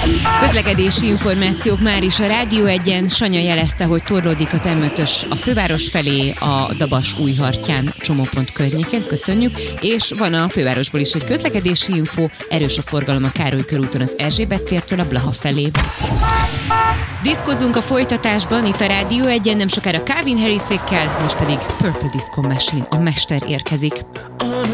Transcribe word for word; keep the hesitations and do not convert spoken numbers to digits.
Közlekedési információk már is a Rádió egyen. Sanya jelezte, hogy torlódik az em ötös a főváros felé, a Dabas-Újhartyán csomópont környékén, köszönjük, és van a fővárosból is egy közlekedési info, erős a forgalom a Károly körúton az Erzsébet tértől a Blaha felé. Diszkozunk a folytatásban, itt a Rádió egyen, nem sokára Calvin Harrisékkel, most pedig Purple Disco Machine, a mester érkezik.